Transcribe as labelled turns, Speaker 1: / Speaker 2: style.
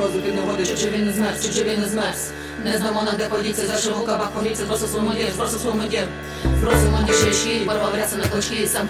Speaker 1: морозу під негоди, чи він не змерз, чи він не змерз. Не знамо на де подіться, за широкавах повіться, просто свому дір, просто свому дір. Просимо дішечки, порвав ряси на клочки, сам